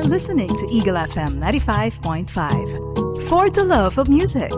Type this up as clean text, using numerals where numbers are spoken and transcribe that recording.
listening to Eagle FM 95.5. For the love of music.